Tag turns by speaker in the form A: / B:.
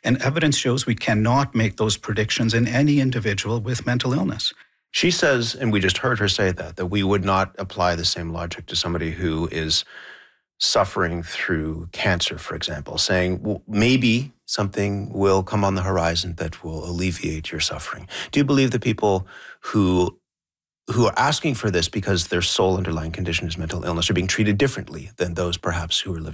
A: And evidence shows we cannot make those predictions in any individual with mental illness.
B: She says, and we just heard her say that we would not apply the same logic to somebody who is suffering through cancer, for example, saying, well, maybe something will come on the horizon that will alleviate your suffering. Do you believe that people who are asking for this because their sole underlying condition is mental illness are being treated differently than those perhaps who are living